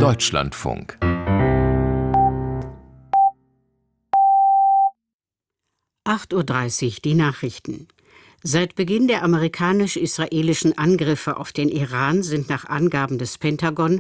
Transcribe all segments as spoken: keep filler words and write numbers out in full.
Deutschlandfunk. acht Uhr dreißig, die Nachrichten. Seit Beginn der amerikanisch-israelischen Angriffe auf den Iran sind nach Angaben des Pentagon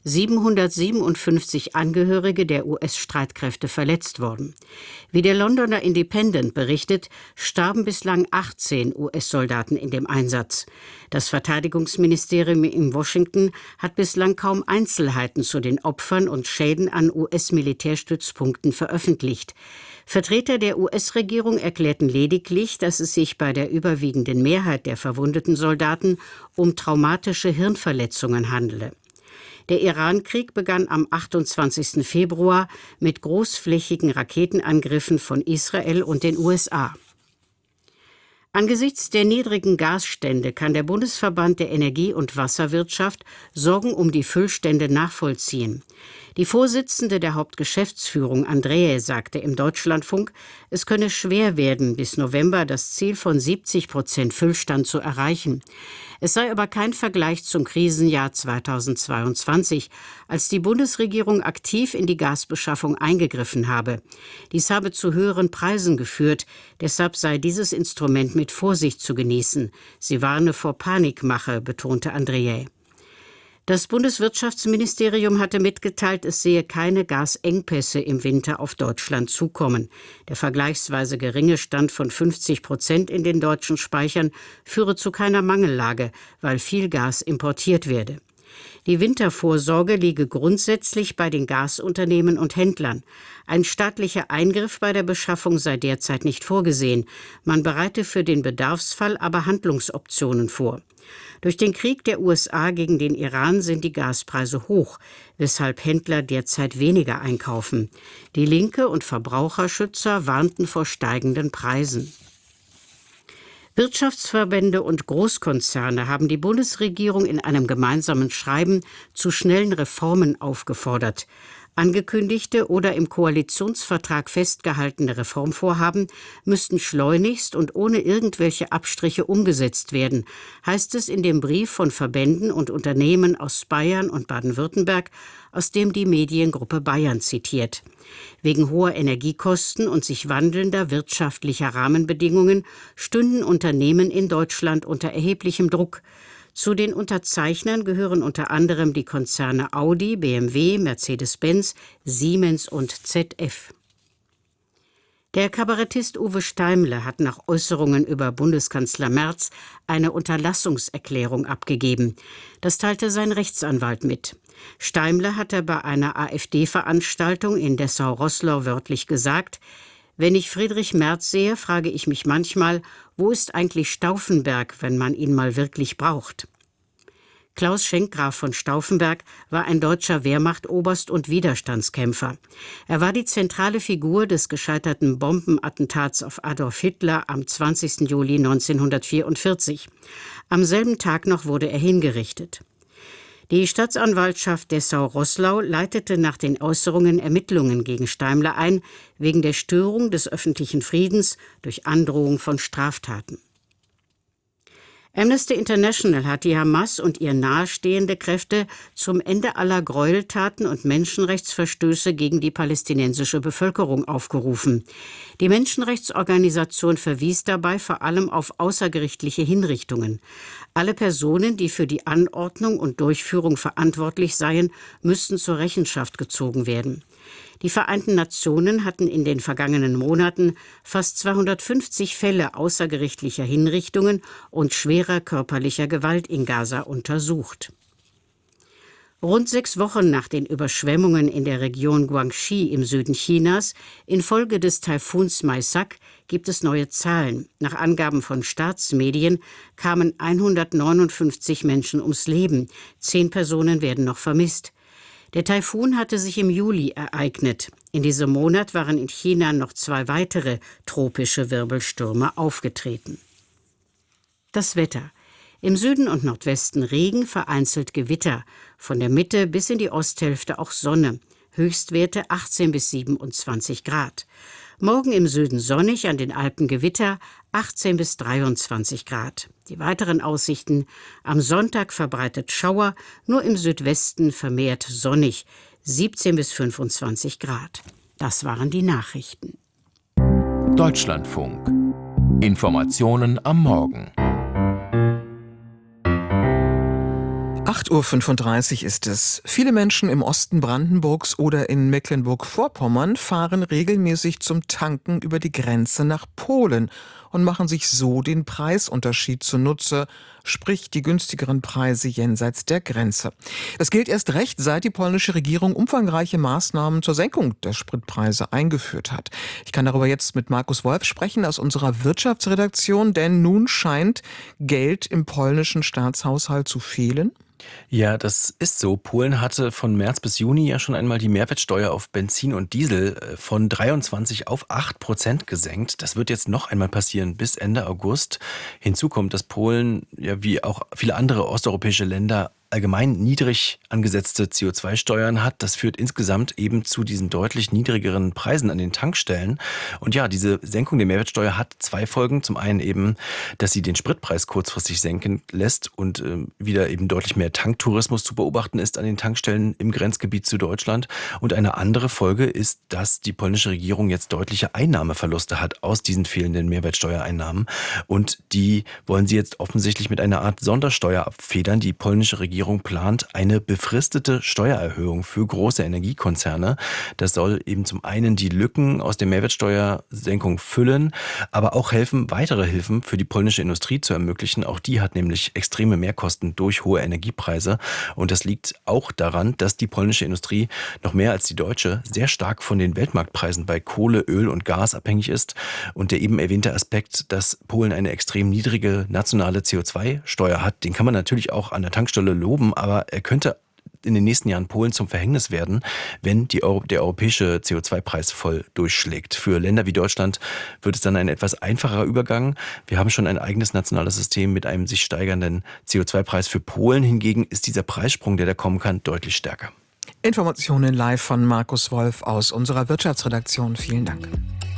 siebenhundertsiebenundfünfzig Angehörige der U S-Streitkräfte verletzt worden. Wie der Londoner Independent berichtet, starben bislang achtzehn U S-Soldaten in dem Einsatz. Das Verteidigungsministerium in Washington hat bislang kaum Einzelheiten zu den Opfern und Schäden an U S-Militärstützpunkten veröffentlicht. Vertreter der U S-Regierung erklärten lediglich, dass es sich bei der überwiegenden Mehrheit der verwundeten Soldaten um traumatische Hirnverletzungen handele. Der Iran-Krieg begann am achtundzwanzigsten Februar mit großflächigen Raketenangriffen von Israel und den U S A. Angesichts der niedrigen Gasstände kann der Bundesverband der Energie- und Wasserwirtschaft Sorgen um die Füllstände nachvollziehen. Die Vorsitzende der Hauptgeschäftsführung, Andreae, sagte im Deutschlandfunk, es könne schwer werden, bis November das Ziel von siebzig Prozent Füllstand zu erreichen. Es sei aber kein Vergleich zum Krisenjahr zweitausendzweiundzwanzig, als die Bundesregierung aktiv in die Gasbeschaffung eingegriffen habe. Dies habe zu höheren Preisen geführt, deshalb sei dieses Instrument mit Vorsicht zu genießen. Sie warne vor Panikmache, betonte Andreae. Das Bundeswirtschaftsministerium hatte mitgeteilt, es sehe keine Gasengpässe im Winter auf Deutschland zukommen. Der vergleichsweise geringe Stand von fünfzig Prozent in den deutschen Speichern führe zu keiner Mangellage, weil viel Gas importiert werde. Die Wintervorsorge liege grundsätzlich bei den Gasunternehmen und Händlern. Ein staatlicher Eingriff bei der Beschaffung sei derzeit nicht vorgesehen. Man bereite für den Bedarfsfall aber Handlungsoptionen vor. Durch den Krieg der U S A gegen den Iran sind die Gaspreise hoch, weshalb Händler derzeit weniger einkaufen. Die Linke und Verbraucherschützer warnten vor steigenden Preisen. Wirtschaftsverbände und Großkonzerne haben die Bundesregierung in einem gemeinsamen Schreiben zu schnellen Reformen aufgefordert. Angekündigte oder im Koalitionsvertrag festgehaltene Reformvorhaben müssten schleunigst und ohne irgendwelche Abstriche umgesetzt werden, heißt es in dem Brief von Verbänden und Unternehmen aus Bayern und Baden-Württemberg, aus dem die Mediengruppe Bayern zitiert. Wegen hoher Energiekosten und sich wandelnder wirtschaftlicher Rahmenbedingungen stünden Unternehmen in Deutschland unter erheblichem Druck. Zu den Unterzeichnern gehören unter anderem die Konzerne Audi, B M W, Mercedes-Benz, Siemens und Z F. Der Kabarettist Uwe Steimle hat nach Äußerungen über Bundeskanzler Merz eine Unterlassungserklärung abgegeben. Das teilte sein Rechtsanwalt mit. Steimle hatte bei einer AfD-Veranstaltung in Dessau-Roßlau wörtlich gesagt: Wenn ich Friedrich Merz sehe, frage ich mich manchmal, wo ist eigentlich Stauffenberg, wenn man ihn mal wirklich braucht? Klaus Schenk Graf von Stauffenberg war ein deutscher Wehrmachtoberst und Widerstandskämpfer. Er war die zentrale Figur des gescheiterten Bombenattentats auf Adolf Hitler am zwanzigsten Juli neunzehnhundertvierundvierzig. Am selben Tag noch wurde er hingerichtet. Die Staatsanwaltschaft Dessau-Roßlau leitete nach den Äußerungen Ermittlungen gegen Steimle ein, wegen der Störung des öffentlichen Friedens durch Androhung von Straftaten. Amnesty International hat die Hamas und ihr nahestehende Kräfte zum Ende aller Gräueltaten und Menschenrechtsverstöße gegen die palästinensische Bevölkerung aufgerufen. Die Menschenrechtsorganisation verwies dabei vor allem auf außergerichtliche Hinrichtungen. Alle Personen, die für die Anordnung und Durchführung verantwortlich seien, müssten zur Rechenschaft gezogen werden. Die Vereinten Nationen hatten in den vergangenen Monaten fast zweihundertfünfzig Fälle außergerichtlicher Hinrichtungen und schwerer körperlicher Gewalt in Gaza untersucht. Rund sechs Wochen nach den Überschwemmungen in der Region Guangxi im Süden Chinas infolge des Taifuns Maisak gibt es neue Zahlen. Nach Angaben von Staatsmedien kamen hundertneunundfünfzig Menschen ums Leben. Zehn Personen werden noch vermisst. Der Taifun hatte sich im Juli ereignet. In diesem Monat waren in China noch zwei weitere tropische Wirbelstürme aufgetreten. Das Wetter. Im Süden und Nordwesten Regen, vereinzelt Gewitter. Von der Mitte bis in die Osthälfte auch Sonne. Höchstwerte achtzehn bis siebenundzwanzig Grad. Morgen im Süden sonnig, an den Alpen Gewitter, achtzehn bis dreiundzwanzig Grad. Die weiteren Aussichten: am Sonntag verbreitet Schauer, nur im Südwesten vermehrt sonnig, siebzehn bis fünfundzwanzig Grad. Das waren die Nachrichten. Deutschlandfunk. Informationen am Morgen. acht Uhr fünfunddreißig ist es. Viele Menschen im Osten Brandenburgs oder in Mecklenburg-Vorpommern fahren regelmäßig zum Tanken über die Grenze nach Polen und machen sich so den Preisunterschied zunutze, sprich die günstigeren Preise jenseits der Grenze. Das gilt erst recht, seit die polnische Regierung umfangreiche Maßnahmen zur Senkung der Spritpreise eingeführt hat. Ich kann darüber jetzt mit Markus Wolf sprechen aus unserer Wirtschaftsredaktion, denn nun scheint Geld im polnischen Staatshaushalt zu fehlen. Ja, das ist so. Polen hatte von März bis Juni ja schon einmal die Mehrwertsteuer auf Benzin und Diesel von dreiundzwanzig auf acht Prozent gesenkt. Das wird jetzt noch einmal passieren bis Ende August. Hinzu kommt, dass Polen, ja wie auch viele andere osteuropäische Länder, allgemein niedrig angesetzte C O zwei Steuern hat. Das führt insgesamt eben zu diesen deutlich niedrigeren Preisen an den Tankstellen. Und ja, diese Senkung der Mehrwertsteuer hat zwei Folgen. Zum einen eben, dass sie den Spritpreis kurzfristig senken lässt und äh, wieder eben deutlich mehr Tanktourismus zu beobachten ist an den Tankstellen im Grenzgebiet zu Deutschland. Und eine andere Folge ist, dass die polnische Regierung jetzt deutliche Einnahmeverluste hat aus diesen fehlenden Mehrwertsteuereinnahmen. Und die wollen sie jetzt offensichtlich mit einer Art Sondersteuer abfedern. Die polnische Regierung Regierung plant eine befristete Steuererhöhung für große Energiekonzerne. Das soll eben zum einen die Lücken aus der Mehrwertsteuersenkung füllen, aber auch helfen, weitere Hilfen für die polnische Industrie zu ermöglichen. Auch die hat nämlich extreme Mehrkosten durch hohe Energiepreise. Und das liegt auch daran, dass die polnische Industrie noch mehr als die deutsche sehr stark von den Weltmarktpreisen bei Kohle, Öl und Gas abhängig ist. Und der eben erwähnte Aspekt, dass Polen eine extrem niedrige nationale C O zwei Steuer hat, den kann man natürlich auch an der Tankstelle loben, aber er könnte in den nächsten Jahren Polen zum Verhängnis werden, wenn die Euro, der europäische C O zwei Preis voll durchschlägt. Für Länder wie Deutschland wird es dann ein etwas einfacherer Übergang. Wir haben schon ein eigenes nationales System mit einem sich steigernden C O zwei Preis. Für Polen hingegen ist dieser Preissprung, der da kommen kann, deutlich stärker. Informationen live von Markus Wolf aus unserer Wirtschaftsredaktion. Vielen Dank.